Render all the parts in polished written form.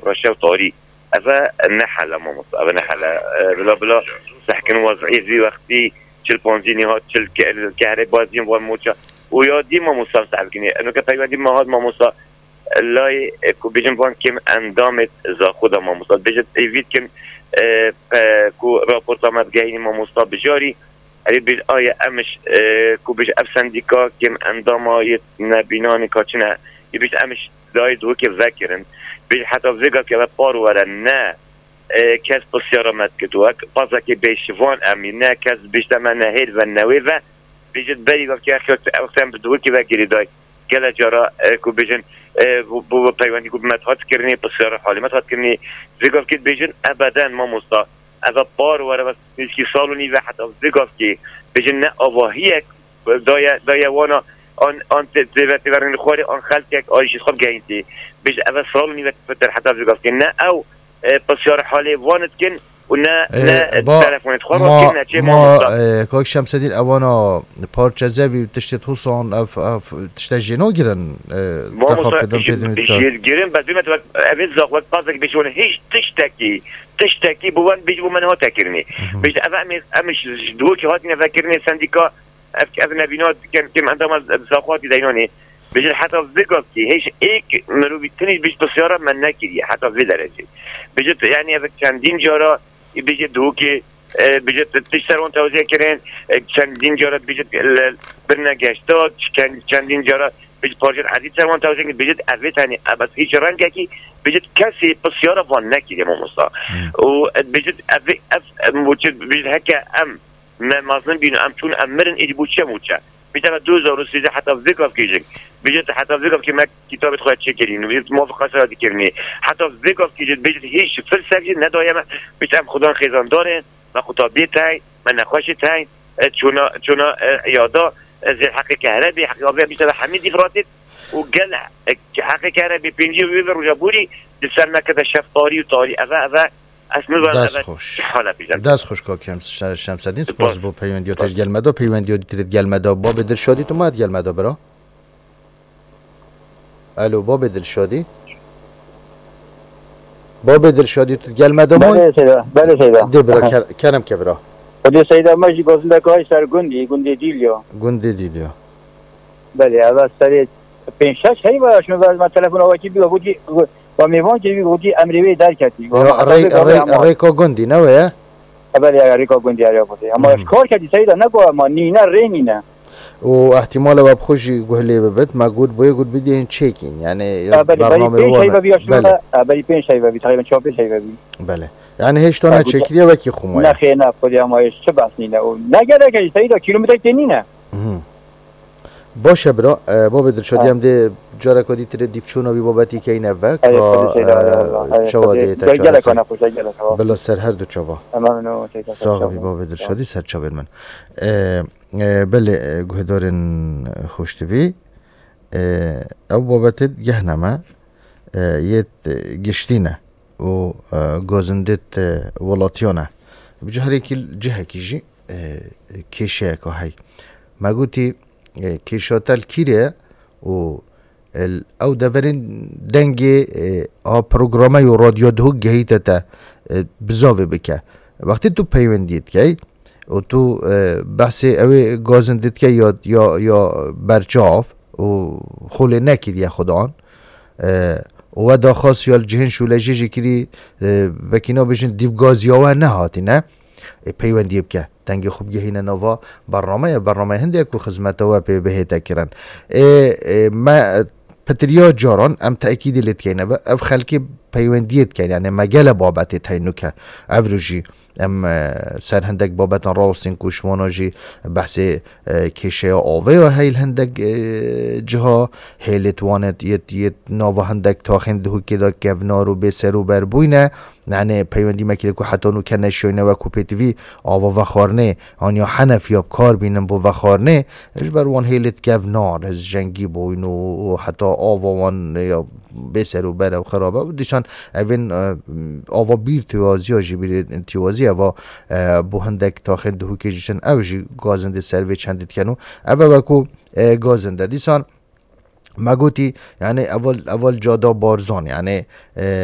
رشا وطاري أفا نحل ما مص أفا نحل بلا بلا سحكن وضعي في وقتي شل بنزيني هات شل كهربازين والموجة ويا دي ما مصاب سحبكني إنه كتايوا دي ما هاد ما مصاب لا كو بيجن بان كم اندامت ز خدا ما مصاب بيجت ايفيت كم كو رابورت ما جايني ما مصاب بجاري اری بیش آیا امش کو بیش افسندیکا کم اندامایت نبینانی کاچنه ی بیش امش داید و که ذکرن بیش حتی ویگا که پارو وره نه کس بسیارمت کدوک پاسا که بیش وان امی نه کس بیش دم نهید و نوی و بیشت بری گفت که اخسان بدو که وگیری دای گله جارا کو بیشن بو پیوندی کو متحد کردنی بسیار حالی متحد کردنی ویگا که بیشن ابدا ما مستا از پار وره و نیسکی سالونی و حتی ویگا که بیشن نه آواهیک دای وانا آن تیورن خوری آن خلق یک آیشیز خوب گهینتی بیش از سالونی و فتر حتی ویگا که نه او بسیار حالی وانت کن و نه تلفونت خواه را کنه چه ما کاک شمسدین اوانا پارچزه بی تشتید حسان اف تشتید جنو گیرن تخواب کدام پیدیم گیرن بس بیمت اوید زاق وقت پاسه که بیشون هیچ تشتکی بوان بیش بومن ها تکرنی بیش امش دو که هاتی نفکرنی سندیکا اف نبینات کم اندام از زاقواتی دینانی بیش حتی ویگاف که هیچ ایک مروبی تنیش بیش بسیاره من نکریه حتی وی درجه بیش یعنی اف چندین جارا بیش دو که بیش تشترون توضیح کردن چندین جارا بیش برنگشتا چندین جارا بیش پارچه عدید سرمان توضیح کردن بیش اوی تانی بس هیچ رنگه که بیش کسی بسیاره وان نکریه ممستا و بیش بیش هکه ام مازن بینو ام چون ام مرن ایدی بود چه موچه بیشتر 2013 حتی ویگاف کیجک بیشتر حتی ویگاف که من کتابت خواهد چه کردین بیشتر موافقه سرادی کردنی حتی ویگاف کیجک بیشتر هیچ فلسفی ندایم بیشتر خدا خیزان داره من خطابی تای من نخواشی تای چونا یادا زیر حق کهربی حق آبی بیشتر همه دیفراتید و گل حق کهربی پنجی و روژا بوری دستر مکت شفتاری و تاری اوه دست خوش کاکم شمسدین سپاس با پیوندیاتش گلمدا پیوندیاتی ترید گلمدا باب دلشادی تو ماد گلمدا برا الو باب دلشادی تو گلمدا ما بله سیدا دی برا کرم که برا خودی سیدا ماشی گزنده که های سر گندی دیلیا بله اول سر 5-6 هی باش من تلفن آواکی بیگا بودی و میوان که بودی امریوی در کردی ریکا گندی نه بله ریکا گندی آیا بوده اما کار کردی سیدا نگو اما نینه رینینه و احتمال واب خوشی گهلی ببت ما گود بدی این چکین یعنی برنامه بلی 5 شایبه تقریبا 4-5 شایبه بله یعنی هیچ تا نچکیه و کی خومایه نه خیلی نه خودی اما چه بحث نینه نگرده که سیدا کیلومتر که نینه باشه برا باب دلشادی هم ده جارا کدی تر دیفچونا بی بابتی که این اوک چوا ده تا چوا بلا سر هر دو چوا ساغ بی باب دلشادی سر چوا من بله گوهدارن خوشتوی او بابت گهنمه یه گشتینه و گازندت ولاتیانه بجه هر جهه کیجی کشه که هی ما گوتی کشاتل کیره و او دورین دنگی پروگرامه و رادیو دهو گهیتا تا بزاوه بکه وقتی تو پیوندید که و تو بحث اوی گازندید که یا برچاف و خوله نکید یا خدان و دا خاص یا الجهن شوله جی کری بکینا بشن دیو گازیاوه نهاتی نه پیوندی بکه تنگی خوب گهینه نوا برنامه هنده که خدمت و بهتا کرن ما پتریا جاران ام تأکید لیت کنه و اف خلکی پیوندیت کنه یعنی مگل بابت تینو که افروجی ام سر هندک بابت راستین کوشوانا جی بحث کشه آوه و هیل هندک جها هیلت وانت یت ناو هندک تاخین دهو که دا گونارو بسر و بربوینه یعنی پیوندی مکیل که حتی نو کنه شوینه و کوپیتوی آوا وخارنه آنیا حنف یا کار بینم با وخارنه اش بر وان هیلت گونار از جنگی بوینو و حتی آوا وان یا بسر و بر و خرابه و دیشان اوین آوا بیر توازی ها جی بیر توازی و بو هندک تاخین دهو که جیشن او جی گازنده سروی چندید کنو او وکو گازنده دیسان مگوتی یعنی اول جادا بارزان یعنی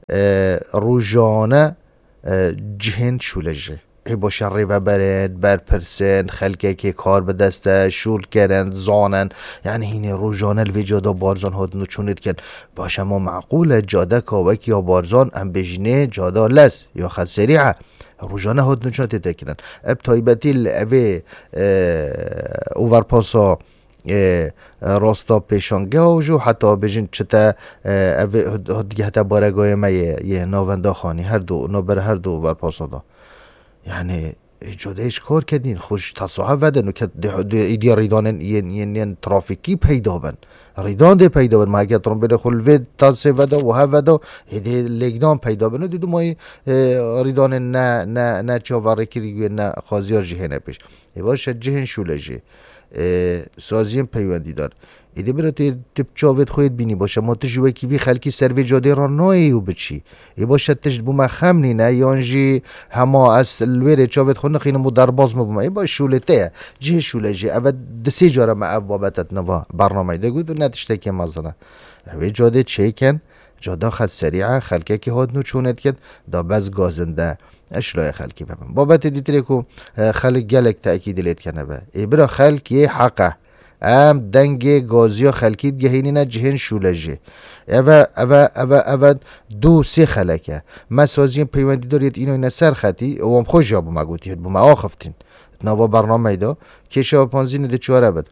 روجانه جهن شولجه ای باشه ریوه برد برپرسن خلقه که کار به دسته شول کرن زانن یعنی هینه روزانه الویجادا بارزان هاد نچونید کن باشه ما معقوله جاده کاوک یا بارزان ام بجنه جاده لس یا خد سریعه روزانه هاد نچونید تکنن اب تایبتی اوه اوورپاسا راستا پیشانگه و حتی بجن چتا هدگه حتی بارگاه ما یه ناونده خانی هر دو نابر هر دو اوورپاسا دا یعنی جوده ایش کار کردین خوش تصاحب ودن و که ایدیا ریدان ین ترافیکی پیدا بن ریدان ده پیدا بن ما اگه ترون بده خلوید تاسه ودا و ها ودا ایده لگدان پیدا بن و دیدو مای ریدان نه چاواره کریگوی نه خازیار جهنه پیش ای باشه جهن شوله جه سازیم پیوندی دار ایده برای تب چاوید خواهید بینی باشه ما تجوه که وی خلکی سروی جاده را نایی و بچی ای باشه تجد بوما خمنی نه یانجی هما از الویر چاوید خود نخینه مو درباز بوما ای باشه شوله ته جه شوله جه او دسی جاره ما او بابتت نوا برنامه ده گود و نتشتکی مزنه اوی جاده چه کن جاده خد سریعه خلکه که هاد نو چونت کد دا بز گازنده اشلای خلکی ببین بابت دیتره که خلق گلک تأکید لید کنه با ای برا خلق یه حقه ام دنگ گازیا خلکید گهینی نه جهن شولجه اوه دو سه خلکه ما سازیم پیوندی دارید اینو اینه سر خطی اوام خوش جابو ما گوتید بو ما آخفتین نوا برنامه دا کشا پانزین ده چواره بد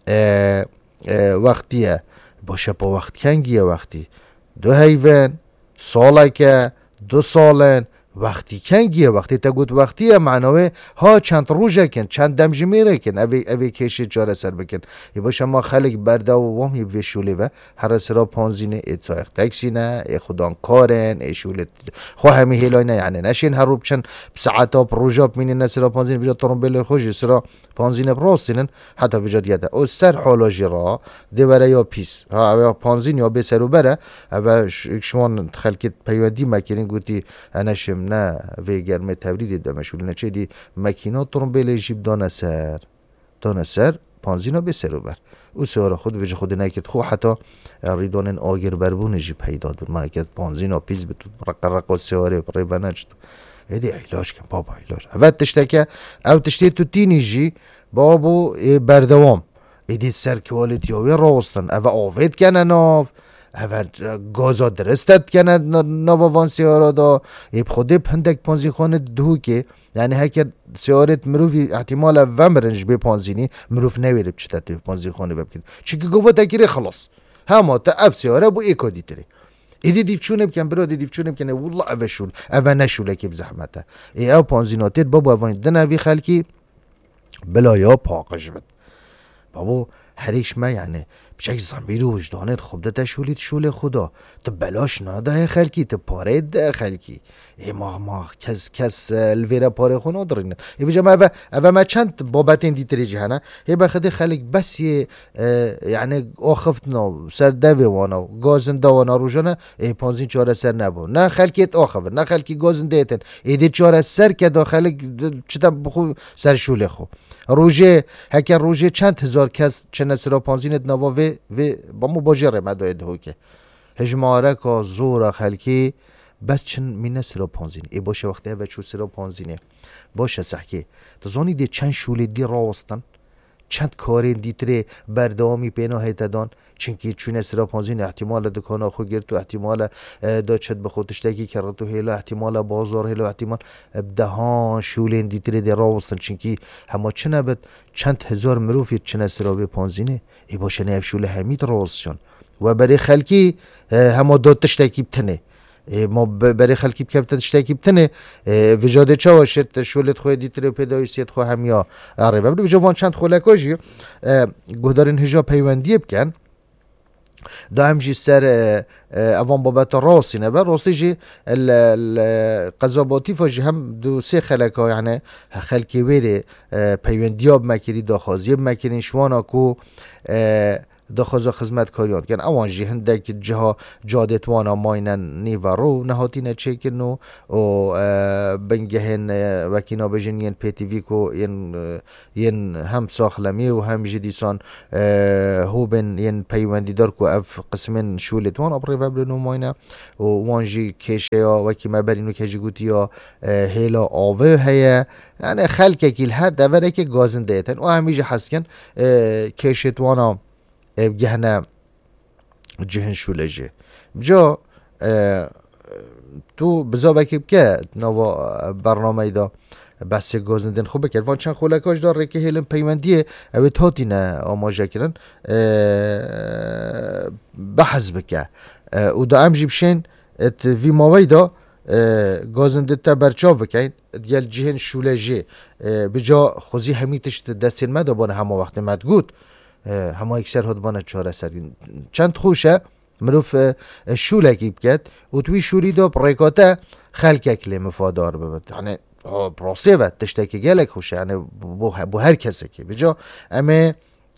وقتیه باشه پا وقت کنگیه وقتی دو هیون ساله که 2 سالن وقتی کنگیه وقتی تا گوت وقتیه معنوه ها چند روزه کن چند دمجی میره کن اوی کشی چاره سر بکن ای باشه ما خلق برده و وامی بشوله و هر سرا پانزینه ایتسایق تکسی نه ای خودان کارن ای شوله خو همی هیلای نه یعنی نشین هر روب چند ساعتا پروژا بمینی نه سرا پانزینه بجا ترون بله خوشی سرا پانزینه براستینن حتی بجا دیده او سر حالا جرا دیوره یا پیس ها او پانزین یا بسرو بره او شمان خلقیت پیوندی مکنین گوتی انشم نه وی گرمه تولید دمشولی نه چه دی مکینات ترون بله جیب دانه سر پانزینا بسرو بر او سیاره خود وجه خود نکد خو حتی ریدان آگر بربون جی پیدا دور ما اکد پانزینا پیز بتو رق سیاره ریبه نجد ایدی علاج کن بابا علاج اول تشتکه او تشتی تو تینی جی بابو بردوام ایدی سر کوالیتی هاوی راستن او آوید کنه ناف اول گازا درستت کنه ناوان سیاره دا ایب خوده پندک پانزی خانه دو که یعنی هکر سیارت مروفی احتمال ومرنج به پانزینی مروف نویره بچه تا پانزی خانه ببکن چی که گوه تکیره خلاص همه تا اف سیاره بو ایکا دیتره ایدی دیفچونه بکن برا دیفچونه بکنه والله او شول او نشوله که بزحمته ای او پانزیناتیر بابا اوان دنوی خلکی بلا یا پاقش بد بابا هریش ما یعنی بچک زنبیر و وجدانت خوب ده تشولید شول خدا تو بلاش ناده خلکی تو پاره ده خلکی ای ما کس الویره پاره خونه دارین ای بجا ما چند بابت این دیتری جهنه ای بخده خلک بس یعنی آخفتنا سر دوی وانا گازنده وانا روشانه ای پانزین چاره سر نبو نه خلکیت آخفت نه خلکی گازنده ایتن ای دی چاره سر که دا خلک چطور بخو سر شول خو روژه هکر روژه چند هزار کس چند سرا پانزینت نوا و با مو باجره مدای دهو که هجماره که زور خلکی بس چند مینه سرا پانزینه ای باشه وقتی اوه چو سرا پانزینه باشه سحکه تزانی دی چند شوله دی راستن چند کاری دیتره بردوامی پینا هیتدان چونکه چون سرا پانزین احتمال دکانا خو گرد تو احتمال دا چد به خودش تکی کرد تو هیلا احتمال بازار هیلا احتمال بدهان شولین دیتره دی راستن چونکه همه چه نبد چند هزار مروفی چند سرا به پانزینه ای باشه نیف شوله همید راستشون و برای خلکی همه دادتش تکی بتنه ما برای خلکی بکفت تشتکی بتنه وجاده چه واشد شولت خواه دیتره پیدایسیت خواه همیا عربه بلی بجا وان چند خولکاجی گهدارین هجا پیوندی بکن دا همجی سر اوان بابت راسي نبا راسي جي القذاباتي فاجي هم دو سه خلقا يعني خلقي ويري پیوندياب مكري دا خازيب مكرين شوانا كو دخوزا خدمت کاریان کن اوان جی هندک جها جادت وانا ماینن نیورو نهاتینه چکن و بنگهن وکینا بجن ین پی تی وی کو ین هم ساخلمی و هم جدیسان هو بن ین پیوندی دار کو اف قسمن شولت وانا بری ببلنو ماینه و وان جی کشه یا وکی مبرینو کجی گوتی یا هیلا آوه هیا یعنی خلقه کل هر دوره که گازن دیتن و همیجه حسکن کشت وانا بگهنه جهن شولجه بجا تو بزا بکی بکه نوا برنامه دا بحث گازن دین خوب بکرد وان چند خولکاش داره که هیلن پیوندیه اوی تاتی نه آماجه کرن بحث بکه و دا امجی بشین ات وی ماوی دا گازن دیتا برچاو بکن دیل جهن شولجه بجا خوزی همی تشت دستین مده بانه همه وقت مدگود همه اکثر هاد بانه چاره سرگین چند خوشه مروف شولکی بکد و توی شوری دا پریکاته خلکک لی مفادار ببد یعنی براسته و تشتکی گلک خوشه یعنی بو هر کسی که بجا اما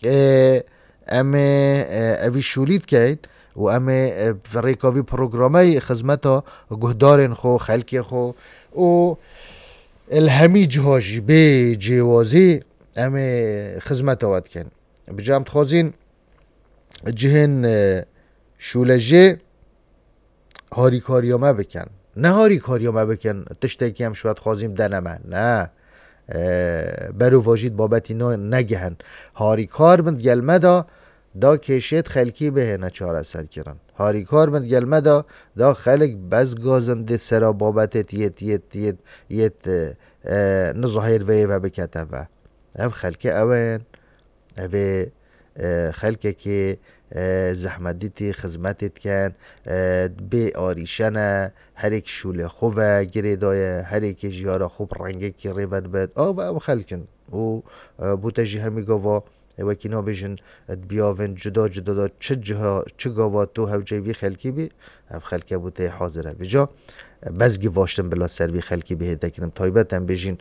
اوی شولید کهید و اما ریکاوی پروگرامه خدمتا گهدارن خو خلکی خو و الهمی جهاجی به جوازی اما خدمتا واد کن بجام تخوازین جهن شولجه هاری کاریامه بکن نه هاری کاریامه بکن تشتکی هم شوید خوازیم دنمه نه برو واجید بابتی نگهن هاری کار بند گلمه دا کشید خلکی به نچاره سر کرن هاری کار بند گلمه دا خلق بز گازنده سرا بابتت یت نظاهر و بکته و اف خلکی اوین اوه خلقه که زحمت دیتی خدمتت کن به آریشنه هر یک شوله خوبه گریدای هر یک جیاره خوب رنگه که ریور بد و خلقن و بوتجی همی گوا وکینا بجن بیاون جدا دا چه گوا تو هف جیوی خلقی بی اف خلقه بوته حاضره بجا بزگی واشتن بلا سروی خلقی به دکنم تایبت هم بجین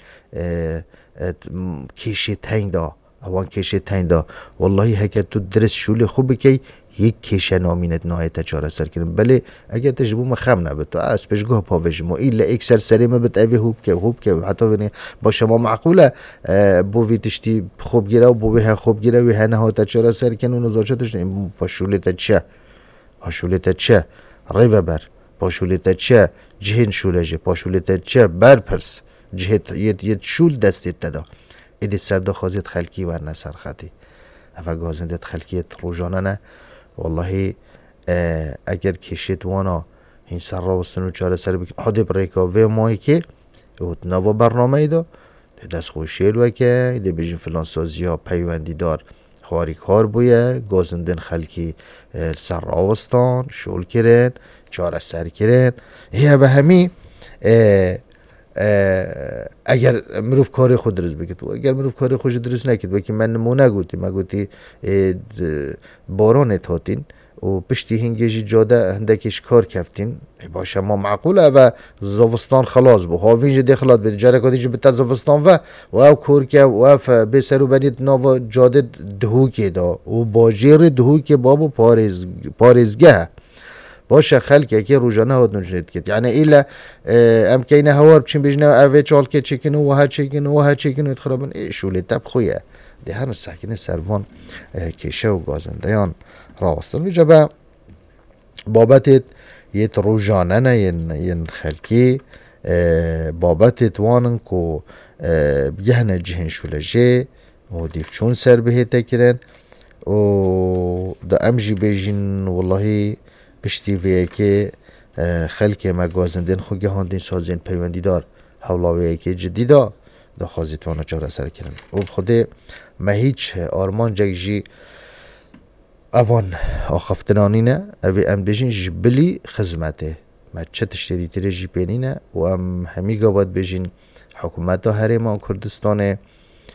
کشی تین دا اوان کشه تین دا والله هکر تو درست شوله خوبه که یک کشه نامینت نهایت چاره سر کنم بله اگر تجربه ما خم نبود تو از پشگاه پاوشم و ایلا اکثر سریمه بت اوی خوب که حتی بینه با شما معقوله بوی تشتی خوب گیره و بوی خوب گیره و نهایت چاره سر کنم و نزاچتش نیم با شوله تا چه ری ببر با شوله تا چه جهن شوله جه با شوله تا چه برپرس جهت یه شول دستت تدا ایدی سردا خوازید خلکی ورنه سرخطی و گازندت خلکیت روزانه نه والله اگر کشید وانا این سر را وستن و چاره سر بکن حادی بریکا و مایی که نوا برنامه ایدا دست خوشیل و که ایده بجین فلان سازی ها پیوندی دار خواری کار بویه گازندن خلکی سر را وستان شول کرن چاره سر کرن یه به همی اگر مروف کاری خود درست بکید و اگر مروف کاری خود درست نکید و که من نمونه گوتی باران تاتین و پشتی هنگیجی جاده هندکش کار کفتین باشه ما معقوله و زوستان خلاص بو هاوینج دخلات بده جرکاتی جو بتا زوستان و او کور که و به سرو بنید ناو جاده دهوکی دا و باجیر دهوکی بابو پارزگه باشه خلقه که روزانه هات نجنید کد یعنی ایلا امکینه هوار بچین بجنه اوه چال که چکن و ها چکن و اتخرابن شولی تب خویه ده هر ساکنه سروان کشه و گازندهیان راستن بجا با بابتت یه روزانه نه ین خلقی بابتت وانن کو بگهنه جهن شولجه و دیف چون سر بهیده کرن و دا امجی بیجین والله پشتی ویه که خلک ما گازندین خو گهاندین سازین پیوندی دار حولاویه که جدیدا دا خوازیتوانا چاره سر کرن و بخوده ما هیچ آرمان جگجی اوان آخفتنانی نه اوی ام بیجین جبلی خزمته ما چه تشتیدی تیره جی پینی نه و ام همی گواد بیجین حکومت ها هریما کردستان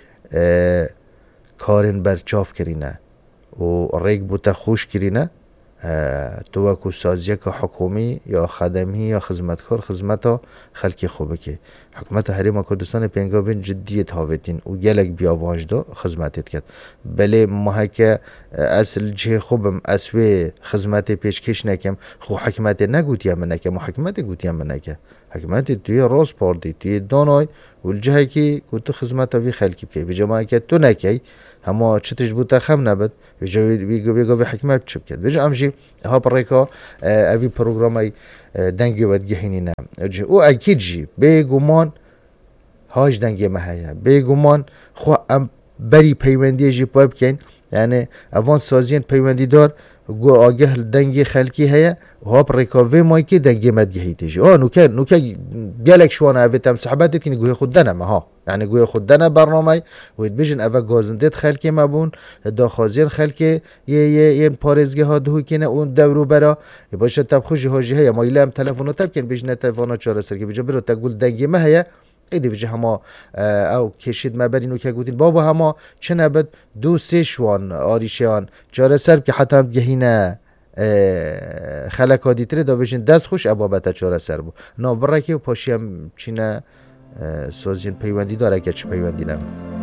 کارن برچاف کرینه و ریگ بوتا خوش کرینه تو کو سازیه که حکومی یا خدمی یا خدمتکار خدمتا خلکی خوبه که حکومت حریم کردستان پنگابین جدیت هاوتین و گلک بیابانج دا خدمتت کرد بله ما که اصل جه خوبم اسوی خدمت پیشکش نکم خو حکمت نگوتیم منکه محکمت گوتیم منکه حکمت توی راست پاردی توی دانای و الجهه که تو خدمت وی خلکی که بجمعه که تو نکی هما چتش بوده خم نبود بیگو به حکمت چوب کرد بجا امشی ها پریکا اوی پروگرامی دنگی ود گهینی نم او اکید جی بگمان هاش دنگی مهیا بگمان خو ام بری پیوندی جی پایب کن یعنی اوان سازین پیوندی دار گو آگه دنگی خلکی هیا ها پریکا وی مای که دنگی مد گهیتی جی نوکه گلک شوانه اوی تم صحبتت کنی گوی خود دنم ها یعنی گوی خود دنه برنامه وید بیشن اوه گازندت خلکی مبون داخازین خلکی یه پارزگه ها دهو کنه اون دورو برا باشه تب خوشی هاجی هیا ما ایله هم تلفونو تب کن بیشن تلفونو چاره سر که بیجا برو تقول دنگی مه هیا ایدی بیجا هما او کشید مبرینو که گوتین بابا هما چه نبد 2-3 شوان آریشیان چاره سر که حتی هم گهینه خلک ها دیتره دا بیشن دست خوش ابابت چاره سر بو نا برای که پاشی هم چینه سازین پیوندی داره که چه پیوندی نمید